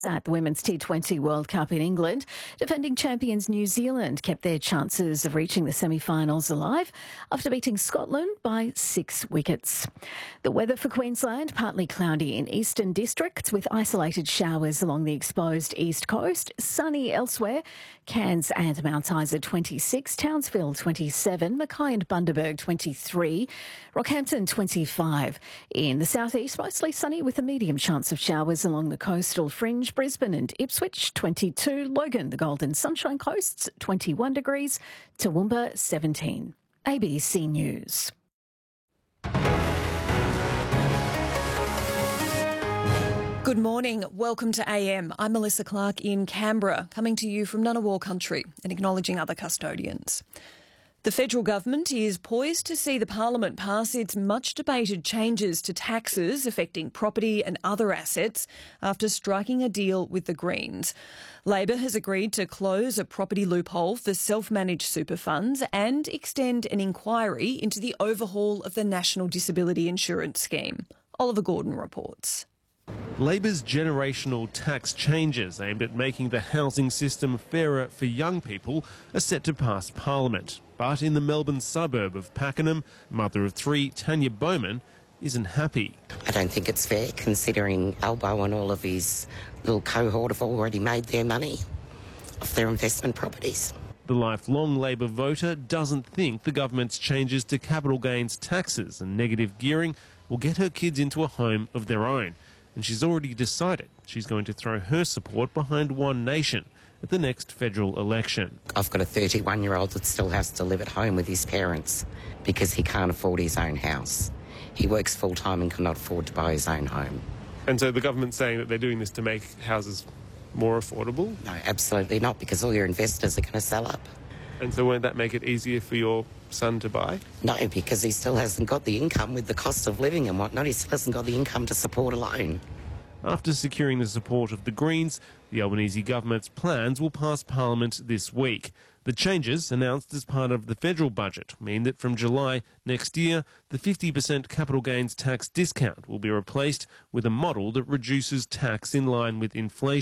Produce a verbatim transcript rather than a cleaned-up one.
At the Women's T twenty World Cup in England, defending champions New Zealand kept their chances of reaching the semi-finals alive after beating Scotland by six wickets. The weather for Queensland, partly cloudy in eastern districts with isolated showers along the exposed east coast, sunny elsewhere. Cairns and Mount Isa twenty-six, Townsville twenty-seven, Mackay and Bundaberg twenty-three, Rockhampton twenty-five. In the southeast, mostly sunny with a medium chance of showers along the coastal fringe. Brisbane and Ipswich twenty-two, Logan, the Golden Sunshine Coasts twenty-one degrees, Toowoomba seventeen. A B C News. Good morning. Welcome to A M. I'm Melissa Clark in Canberra, coming to you from Ngunnawal country and acknowledging other custodians. The federal government is poised to see the parliament pass its much-debated changes to taxes affecting property and other assets after striking a deal with the Greens. Labor has agreed to close a property loophole for self-managed super funds and extend an inquiry into the overhaul of the National Disability Insurance Scheme. Oliver Gordon reports. Labor's generational tax changes aimed at making the housing system fairer for young people are set to pass Parliament. But in the Melbourne suburb of Pakenham, mother of three, Tanya Bowman, isn't happy. I don't think it's fair, considering Albo and all of his little cohort have already made their money off their investment properties. The lifelong Labor voter doesn't think the government's changes to capital gains taxes and negative gearing will get her kids into a home of their own. And she's already decided she's going to throw her support behind One Nation at the next federal election. I've got a thirty-one-year-old that still has to live at home with his parents because he can't afford his own house. He works full-time and cannot afford to buy his own home. And so the government's saying that they're doing this to make houses more affordable? No, absolutely not, because all your investors are going to sell up. And so won't that make it easier for your son to buy? No, because he still hasn't got the income with the cost of living and whatnot. He still hasn't got the income to support a loan. After securing the support of the Greens, the Albanese government's plans will pass Parliament this week. The changes, announced as part of the federal budget, mean that from July next year, the fifty percent capital gains tax discount will be replaced with a model that reduces tax in line with inflation.